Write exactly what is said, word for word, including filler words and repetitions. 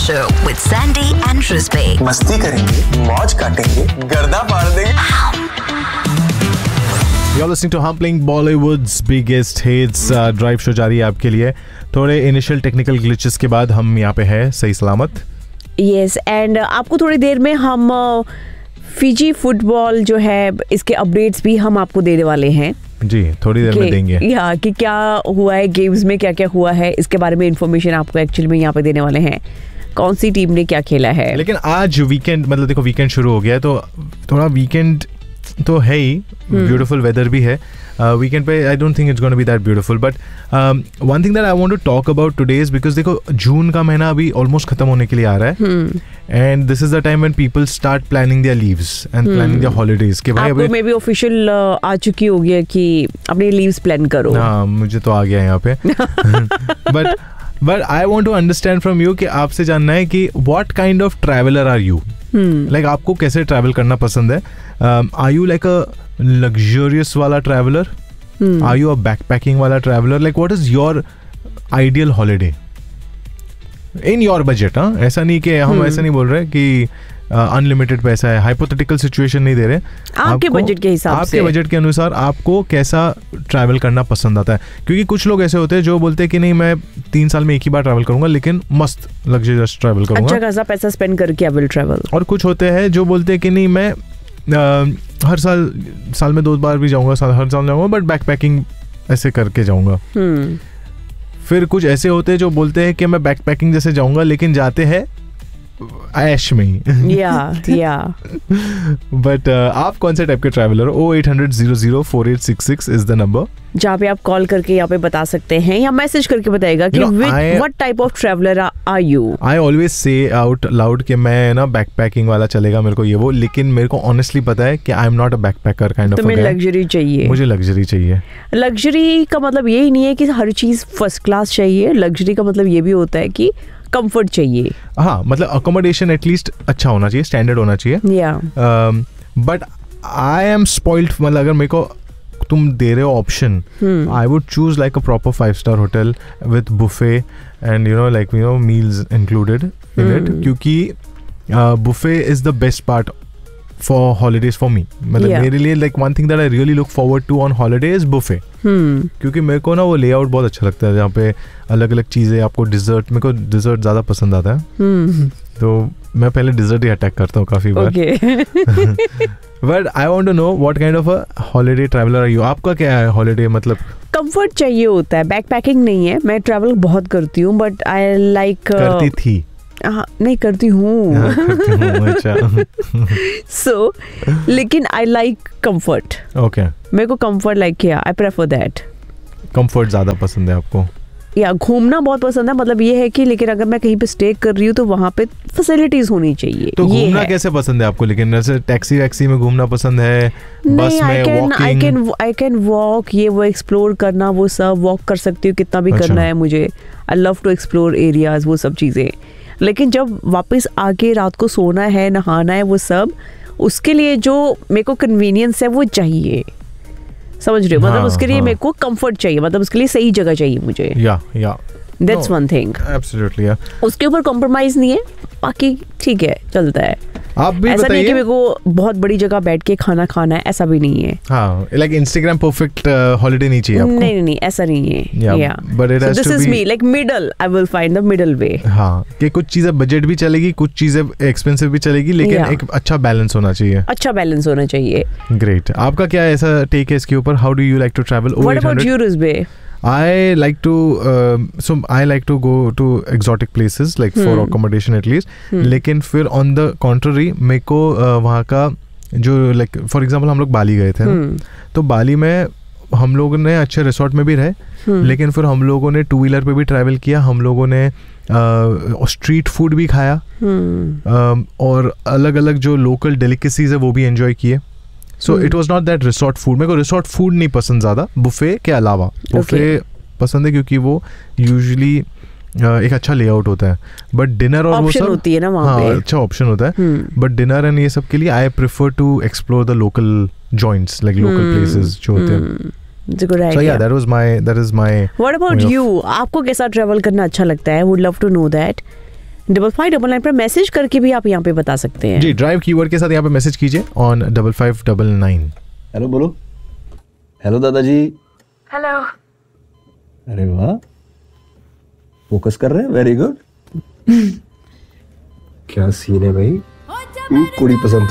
Show with Sandy and Rizbe. मस्ती करेंगे, मौज काटेंगे, गर्दा फाड़ देंगे. You're listening to Humpling, Bollywood's biggest hits. Drive show जारी है आपके लिए. थोड़े इनिशियल टेक्निकल ग्लिचेस के बाद हम यहाँ पे हैं सही सलामत. यस एंड आपको थोड़ी देर में हम फिजी फुटबॉल जो है इसके अपडेट्स भी हम आपको देने वाले हैं जी, थोड़ी देर में देंगे. या कि क्या हुआ है गेम्स में, क्या क्या हुआ है, इसके बारे में इंफॉर्मेशन आपको एक्चुअली में यहाँ पे देने वाले हैं. कौन सी टीम ने क्या खेला है. लेकिन आज वीकेंड, मतलब देखो वीकेंड शुरू हो गया है तो थोड़ा वीकेंड तो है ही, ब्यूटीफुल वेदर भी है वीकेंड पे. I don't think it's gonna be that beautiful, but one thing that I want to talk about today is because देखो जून का महीना अभी ऑलमोस्ट खत्म होने के लिए आ रहा है and this is the time when people start planning there leaves and planning there holidays. कि भाई आपको मे बी ऑफिशियल आ चुकी होगी है कि अपनी लीव्स प्लान करो. हाँ, मुझे तो आ गया यहाँ पे. But but I want to understand from you कि आपसे जानना है कि what kind of traveller are you. Like आपको कैसे ट्रैवल करना पसंद है. Are you like a luxurious वाला traveller, are you a backpacking वाला traveller. Like what is your ideal holiday in your budget. हाँ, ऐसा नहीं कि हम ऐसा नहीं बोल रहे कि अनलिमिटेड uh, पैसा है, हाइपोथेटिकल सिचुएशन नहीं दे रहे. आपके बजट के हिसाब से, आपके बजट के अनुसार आपको कैसा ट्रैवल करना पसंद आता है. क्योंकि कुछ लोग ऐसे होते हैं जो बोलते हैं कि नहीं मैं तीन साल में एक ही बार ट्रैवल करूंगा लेकिन मस्त लग्जरियस ट्रैवल करूंगा, अच्छा खासा पैसा स्पेंड करके आई विल ट्रैवल. और कुछ होते हैं जो बोलते हैं कि नहीं मैं uh, हर साल साल में दो बार भी जाऊंगा, साल हर साल जाऊंगा बट बैकपैकिंग ऐसे करके जाऊंगा. फिर कुछ ऐसे होते हैं जो बोलते हैं कि मैं बैकपैकिंग जैसे जाऊंगा लेकिन जाते हैं ऐश में ही. या या बट आप कौन से टाइप के ट्रैवलर हो. ओ eight hundred zero zero four eight six six is the number जहाँ पे आप कॉल करके यहाँ पे बता सकते हैं या मैसेज करके बताएगा कि what type of traveller are you. I always say out loud कि मैं ना बैकपैकिंग वाला चलेगा मेरे को ये वो, लेकिन मेरे को ऑनेस्टली पता है कि I am not a backpacker kind of. तुम्हें लग्जरी चाहिए. मुझे लग्जरी चाहिए. लग्जरी का मतलब यही नहीं है कि हर चीज फर्स्ट क्लास चाहिए. लग्जरी का मतलब ये भी होता है कि कंफर्ट चाहिए. हाँ, मतलब अकोमोडेशन एटलीस्ट अच्छा होना चाहिए, स्टैंडर्ड होना चाहिए. या बट आई एम स्पॉइल्ड. मतलब अगर मेरे को तुम दे रहे हो option, I would choose like a proper five star hotel with buffet and you know like you know meals included in it. क्योंकि buffet is the best part for holidays for me. मतलब yeah. मेरे लिए like one thing that I really look forward to on holiday is buffet. क्योंकि मेरे को ना वो layout बहुत अच्छा लगता है जहाँ पे अलग अलग चीजें आपको. डिजर्ट, मेरे को डिजर्ट ज्यादा पसंद आता है. hmm. तो मैं पहले डिजर्ट ही अटैक करता हूँ काफी बार. But I want to know what kind of a holiday traveller are you. आपका क्या है हॉलीडे मतलब. कंफर्ट चाहिए होता है, बैकपैकिंग नहीं है. मैं ट्रैवल बहुत करती हूँ बट आई लाइक. करती थी. हाँ, नहीं करती हूँ. सो लेकिन आई लाइक कंफर्ट. ओके, मेरे को कंफर्ट लाइक किया, आई प्रेफर दैट. कंफर्ट ज्यादा पसंद है आपको. या घूमना बहुत पसंद है. मतलब ये है कि लेकिन अगर मैं कहीं पे स्टे कर रही हूँ तो वहाँ पे फैसिलिटीज होनी चाहिए. तो घूमना कैसे पसंद है आपको. लेकिन जैसे टैक्सी वैक्सी में घूमना पसंद है, बस में walking. I can I can walk, ये वो एक्सप्लोर करना, वो सब वॉक कर सकती हूँ कितना भी अच्छा. करना है मुझे. I love to explore areas, वो सब चीजें. लेकिन जब वापस आके रात को सोना है, नहाना है, वो सब उसके लिए जो मेरे को कन्वीनियंस है वो चाहिए. समझ रहे हो. मतलब हाँ, उसके लिए हाँ. मेरे को कंफर्ट चाहिए. मतलब उसके लिए सही जगह चाहिए मुझे. या या दैट्स वन थिंग. एब्सोल्युटली. या उसके ऊपर कॉम्प्रोमाइज नहीं है. बाकी ठीक है, चलता है. आप भी ऐसा नहीं बताइए. कि मेरे को बहुत बड़ी जगह बैठ के खाना खाना है, ऐसा भी नहीं है. हाँ, लाइक इंस्टाग्राम परफेक्ट हॉलीडे नहीं चाहिए आपको. नहीं नहीं नहीं, ऐसा नहीं है. या but it has this two is B me like middle. I will find the middle वे. हाँ, कि कुछ चीजें बजट भी चलेगी, कुछ चीजें एक्सपेंसिव भी चलेगी, लेकिन Yeah. एक अच्छा बैलेंस होना चाहिए. अच्छा बैलेंस होना चाहिए. ग्रेट. आपका क्या ऐसा टेक है इसके ऊपर. How do you like to travel. What about you रिजबे. I like to uh, so I like to go to exotic places like hmm. for accommodation at least. hmm. लेकिन फिर on the contrary मेरे को uh, वहाँ का जो like for example हम लोग बाली गए थे hmm. ना, तो बाली में हम लोगों ने अच्छे रिसोर्ट में भी रहे. hmm. लेकिन फिर हम लोगों ने टू व्हीलर पे भी ट्रैवल किया. हम लोगों ने स्ट्रीट uh, फूड भी खाया. hmm. uh, और अलग अलग जो लोकल डेलिकेसीज है वो भी एंजॉय किए. So it was not that resort food. मेरे को रिसोर्ट फूड नहीं पसंद ज़्यादा, बुफे के अलावा. Buffet okay. पसंद है क्योंकि वो यूजुअली एक अच्छा लेआउट होता है. बट डिनर और वो सब होती है ना वहाँ हाँ पे. अच्छा ऑप्शन होता है. बट डिनर एंड ये सब के लिए I prefer to explore the local joints like local places जो होते हैं. So yeah, that was my that is my. What about you? आपको कैसा ट्रैवल करना अच्छा लगता है? Would love to know that. Double five double nine पर मैसेज करके भी आप यहाँ पे बता सकते हैं जी, ड्राइव कीवर्ड के साथ यहाँ पे मैसेज कीजिए on double five double nine. Hello बोलो। हेलो दादाजी। हेलो। अरे वाह, फोकस कर रहे हैं, वेरी गुड। क्या सीन है भाई, कुड़ी पसंद